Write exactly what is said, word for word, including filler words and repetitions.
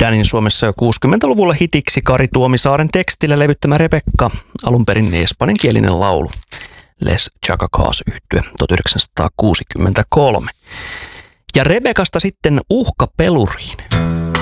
Danin Suomessa jo kuusikymmentäluvulla hitiksi Kari Tuomisaaren tekstillä levyttämä Rebekka, alun perin espanjankielinen laulu. Les Chacacas-yhtye tuhatyhdeksänsataakuusikymmentäkolme. Ja Rebekasta sitten uhkapeluriin.